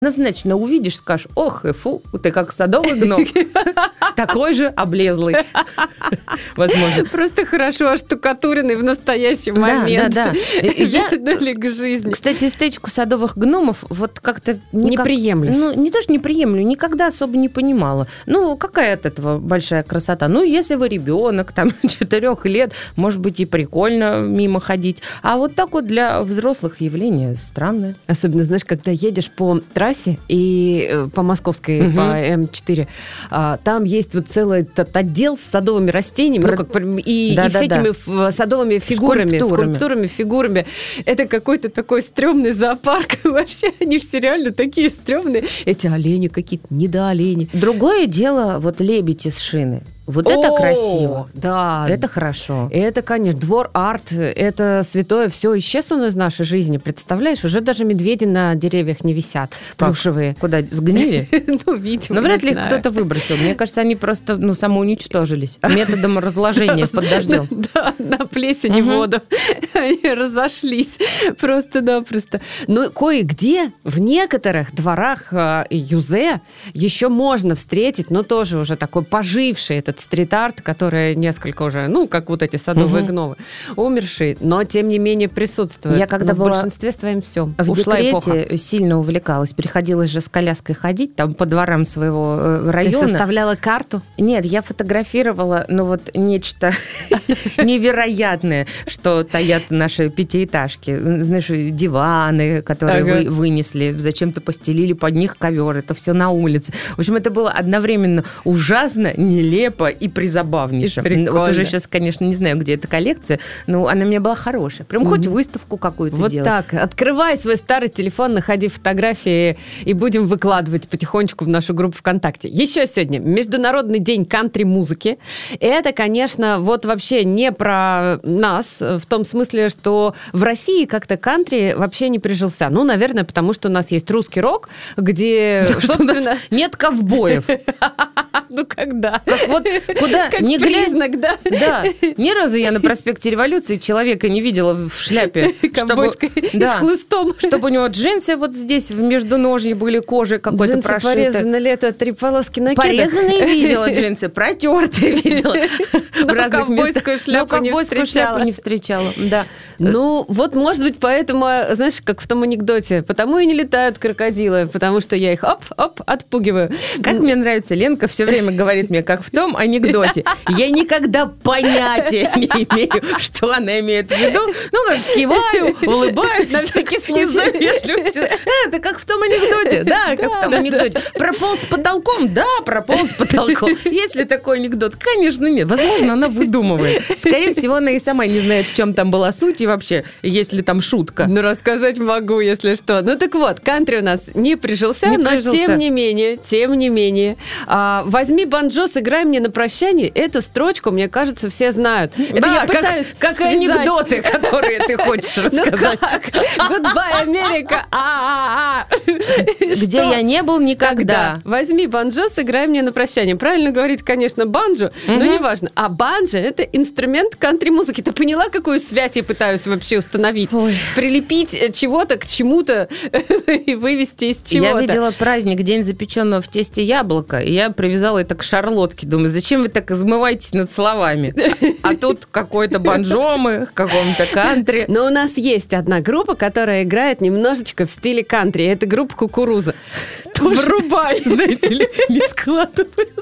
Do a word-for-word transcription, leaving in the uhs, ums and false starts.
Однозначно увидишь, скажешь, ох, и фу, ты как садовый гном, такой же облезлый, возможно. Просто хорошо оштукатуренный в настоящий момент. Да, да, да. Я, к жизни. Кстати, эстетику садовых гномов вот как-то... Не приемлешь. Ну, не то, что не приемлю, никогда особо не понимала. Ну, какая от этого большая красота? Ну, если вы ребенок, там, четырех лет, может быть, и прикольно мимо ходить. А вот так вот для взрослых явление странное. Особенно, знаешь, когда едешь по трассе и по Московской, угу. по эм четыре, а, там есть вот целый этот отдел с садовыми растениями, Про... ну, как, и, да, и да, всякими да. садовыми фигурами, скульптурами. скульптурами, фигурами. Это какой-то такой стрёмный зоопарк. Вообще, они все реально такие стрёмные. Эти олени какие-то, недоолени. Другое дело, вот лебедь из шины. Вот О, это красиво. Да. Это хорошо. Это, конечно, двор-арт, это святое. Все исчез он из нашей жизни. Представляешь, уже даже медведи на деревьях не висят. Плюшевые. Куда? Сгнили? Ну, видимо, Но вряд ли их кто-то выбросил. Мне кажется, они просто ну, самоуничтожились методом разложения под дождем. Да, на плесень и воду. Они разошлись просто-напросто. Но кое-где, в некоторых дворах Юзе еще можно встретить, но тоже уже такой поживший этот стрит-арт, который несколько уже, ну, как вот эти садовые угу. гномы, умершие, но, тем не менее, присутствуют. Я когда но была в большинстве своем все. В Ушла декрете эпоха. Сильно увлекалась. Приходилось же с коляской ходить там по дворам своего района. Ты составляла карту? Нет, я фотографировала, ну, вот нечто невероятное, что таят наши пятиэтажки. Знаешь, диваны, которые вынесли, зачем-то постелили под них ковер. Это все на улице. В общем, это было одновременно ужасно, нелепо и призабавнейше. И вот уже сейчас, конечно, не знаю, где эта коллекция, но она у меня была хорошая. Прям mm-hmm. хоть выставку какую-то вот делать. Вот так. Открывай свой старый телефон, находи фотографии и будем выкладывать потихонечку в нашу группу ВКонтакте. Еще сегодня Международный день кантри-музыки. Это, конечно, вот вообще не про нас, в том смысле, что в России как-то кантри вообще не прижился. Ну, наверное, потому что у нас есть русский рок, где, собственно... Нет ковбоев. Ну, когда? Как вот куда как не признак, да? Да. Ни разу я на проспекте Революции человека не видела в шляпе. Ковбойской, чтобы, да, с хлыстом. Чтобы у него джинсы вот здесь в междуножье были, кожей какой-то джинсы прошиты. Порезаны ли это три полоски на кедах? Порезанные видела джинсы, протертые видела. В разных ковбойскую шляпу не ковбойскую встречала. шляпу не встречала, да. Ну, вот, может быть, поэтому, знаешь, как в том анекдоте, потому и не летают крокодилы, потому что я их оп-оп отпугиваю. Как мне нравится, Ленка все время говорит мне, как в том анекдоте. Я никогда понятия не имею, что она имеет в виду. Ну, как киваю, улыбаюсь. На всякий случай. Это как в том анекдоте. Да, как в том анекдоте. Прополз с потолком? Да, прополз с потолком. Есть ли такой анекдот? Конечно, нет. Возможно, она выдумывает. Скорее всего, она и сама не знает, в чем там была суть и вообще, есть ли там шутка. Ну, рассказать могу, если что. Ну, так вот, кантри у нас не прижился, не но прижился. тем не менее, тем не менее, а, возьми банджо, сыграй мне на прощание. Эту строчку, мне кажется, все знают. Это да, я пытаюсь как, как анекдоты, которые ты хочешь рассказать. Ну как? Goodbye, Америка! А-а-а! Где я не был никогда. Возьми банджо, сыграй мне на прощание. Правильно говорить, конечно, банджо, но неважно. А банджо — это инструмент кантри-музыки. Ты поняла, какую связь я пытаюсь вообще установить? Ой. Прилепить чего-то к чему-то и вывести из чего-то. Я видела праздник День запеченного в тесте яблока, и я привязала это к шарлотке. Думаю, зачем вы так измываетесь над словами? А тут какой-то банджомы, каком-то кантри. Но у нас есть одна группа, которая играет немножечко в стиле кантри. Это группа «Кукуруза». Врубай, знаете ли, не складывается.